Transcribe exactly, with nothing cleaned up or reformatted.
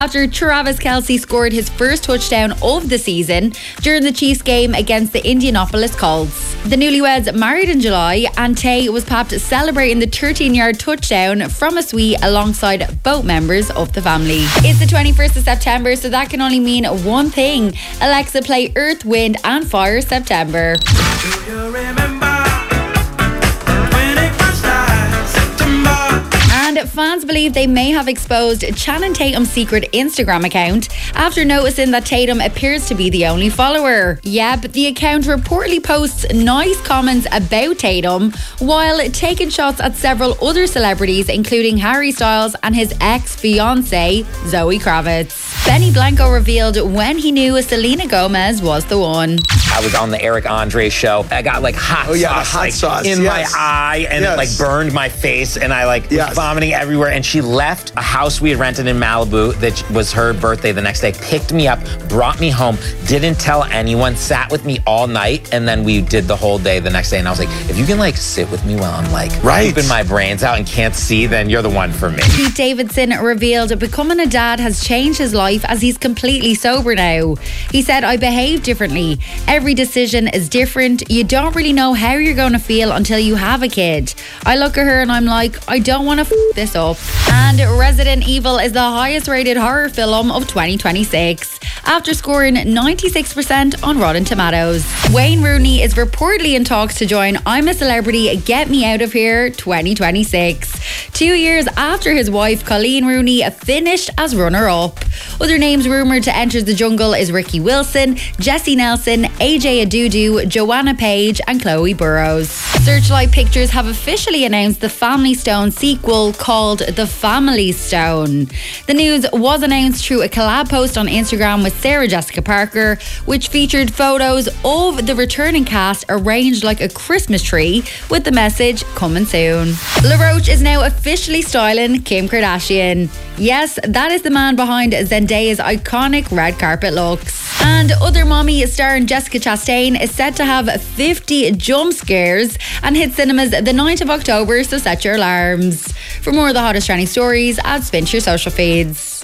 After Travis Kelce scored his first touchdown of the season during the Chiefs game against the Indianapolis Colts. The newlyweds married in July, and Tay was papped celebrating the thirteen-yard touchdown from a suite alongside both members of the family. It's the twenty-first of September, so that can only mean one thing. Alexa, play Earth, Wind and Fire September. Do you remember when it first died, September? And fans believe they may have exposed Channing Tatum's secret Instagram account after noticing that Tatum appears to be the only follower. Yep, the account reportedly posts nice comments about Tatum while taking shots at several other celebrities, including Harry Styles and his ex-fiancée, Zoe Kravitz. Benny Blanco revealed when he knew Selena Gomez was the one. I was on the Eric Andre show. I got like hot Oh, yeah, the sauce, hot like, sauce, in yes. my eye, and Yes. it like burned my face, and I like Yes. was vomiting everywhere. And she left a house we had rented in Malibu that was her birthday the next day, picked me up, brought me home, didn't tell anyone, sat with me all night, and then we did the whole day the next day. And I was like, if you can like sit with me while I'm like Right. pooping my brains out and can't see, then you're the one for me. Pete Davidson revealed becoming a dad has changed his life as he's completely sober now. He said, I behave differently. Every decision is different. You don't really know how you're going to feel until you have a kid. I look at her and I'm like, I don't want to f this up. And Resident Evil is the highest rated horror film of twenty twenty-six after scoring ninety-six percent on Rotten Tomatoes. Wayne Rooney is reportedly in talks to join I'm a Celebrity, Get Me Out of Here twenty twenty-six. Two years after his wife Colleen Rooney finished as runner-up. Other names rumoured to enter the jungle is Ricky Wilson, Jesse Nelson, A J Adudu, Joanna Page and Chloe Burrows. Searchlight Pictures have officially announced the Family Stone sequel called The Family Stone. The news was announced through a collab post on Instagram with Sarah Jessica Parker, which featured photos of the returning cast arranged like a Christmas tree with the message coming soon. La Roche is now officially styling Kim Kardashian. Yes, that is the man behind Zendaya's iconic red carpet looks. And Other Mommy starring Jessica Chastain is set to have fifty jump scares and hit cinemas the ninth of October, so set your alarms. For more of the hottest trending stories, add spin to your social feeds.